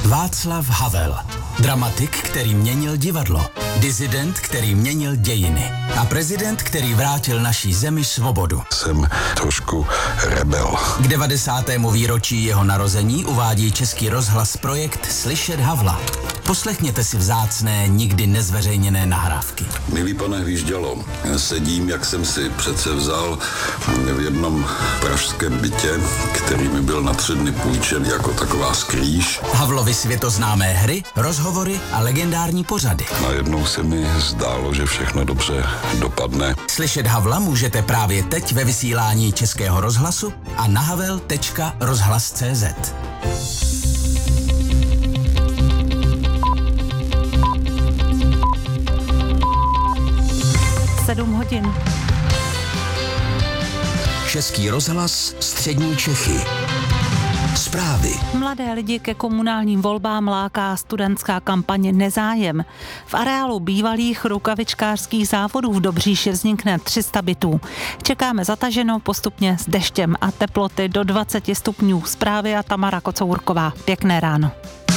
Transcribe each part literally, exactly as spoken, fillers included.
Václav Havel. Dramatik, který měnil divadlo. Disident, který měnil dějiny. A prezident, který vrátil naší zemi svobodu. Jsem trošku rebel. K devadesátému výročí jeho narození uvádí Český rozhlas projekt Slyšet Havla. Poslechněte si vzácné, nikdy nezveřejněné nahrávky. Milý pane Hvíždělo, sedím, jak jsem si přece vzal v jednom pražském bytě, který mi byl na tři dny půjčen jako taková skrýš. Havlovy světoznámé hry, rozhovory a legendární pořady. Najednou se mi zdálo, že všechno dobře dopadne. Slyšet Havla můžete právě teď ve vysílání Českého rozhlasu a na havel tečka rozhlas tečka cé zet. sedm hodin. Český rozhlas, střední Čechy. Zprávy. Mladé lidi ke komunálním volbám láká studentská kampaň Nezájem. V areálu bývalých rukavičkářských závodů v Dobříši vznikne tři sta bytů. Čekáme zataženo postupně s deštěm a teploty do dvacet stupňů. Zprávy a Tamara Kocourková. Pěkné ráno.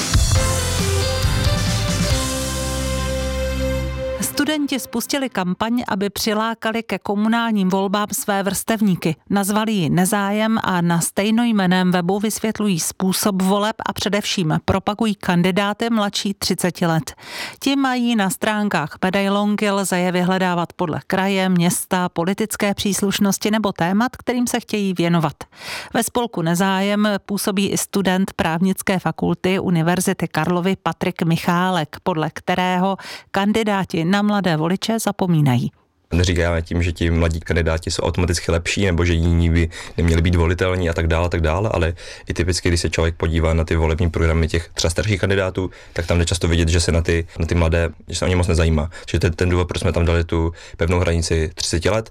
Studenti spustili kampaň, aby přilákali ke komunálním volbám své vrstevníky. Nazvali ji Nezájem a na stejnojmenném webu vysvětlují způsob voleb a především propagují kandidáty mladší třicet let. Ti mají na stránkách medailonky, lze je vyhledávat podle kraje, města, politické příslušnosti nebo témat, kterým se chtějí věnovat. Ve spolku Nezájem působí i student právnické fakulty Univerzity Karlovy Patrik Michálek, podle kterého kandidáti na mladé voliče zapomínají. Neříkáme tím, že ti mladí kandidáti jsou automaticky lepší nebo že jiní by neměli být volitelní a tak dále, tak dále, ale i typicky, když se člověk podívá na ty volební programy těch třeba starších kandidátů, tak tam jde často vidět, že se na ty, na ty mladé, že se o ně moc nezajímá. Že to je ten důvod, proč jsme tam dali tu pevnou hranici třicet let.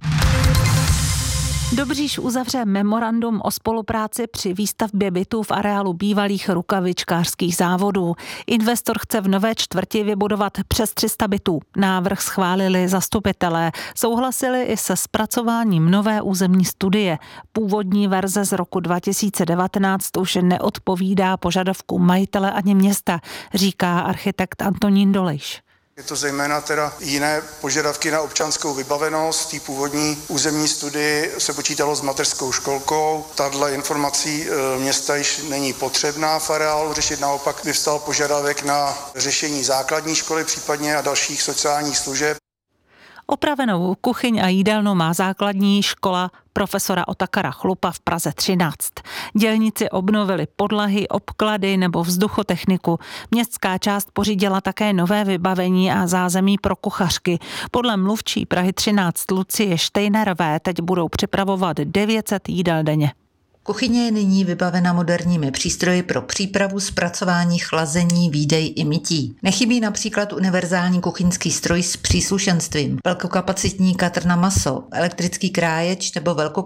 Dobříš uzavře memorandum o spolupráci při výstavbě bytů v areálu bývalých rukavičkářských závodů. Investor chce v nové čtvrti vybudovat přes tři sta bytů. Návrh schválili zastupitelé. Souhlasili i se zpracováním nové územní studie. Původní verze z roku dva tisíce devatenáct už neodpovídá požadavkům majitele ani města, říká architekt Antonín Dolejš. Je to zejména teda jiné požadavky na občanskou vybavenost. V té původní územní studii se počítalo s mateřskou školkou. Tahle informací města již není potřebná v areálu řešit. Naopak vyvstal požadavek na řešení základní školy, případně a dalších sociálních služeb. Opravenou kuchyň a jídelnu má základní škola profesora Otakara Chlupa v Praze třináct. Dělníci obnovili podlahy, obklady nebo vzduchotechniku. Městská část pořídila také nové vybavení a zázemí pro kuchařky. Podle mluvčí Prahy třináct Lucie Štejnerové teď budou připravovat devět set jídel denně. Kuchyně je nyní vybavena moderními přístroji pro přípravu, zpracování, chlazení, výdej i mytí. Nechybí například univerzální kuchyňský stroj s příslušenstvím, velkokapacitní katr na maso, elektrický kráječ nebo velkou